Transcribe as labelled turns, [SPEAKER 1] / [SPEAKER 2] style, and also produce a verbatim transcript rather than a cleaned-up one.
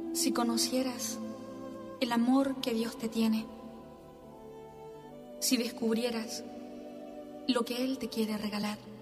[SPEAKER 1] Si conocieras el amor que Dios te tiene, si descubrieras lo que Él te quiere regalar.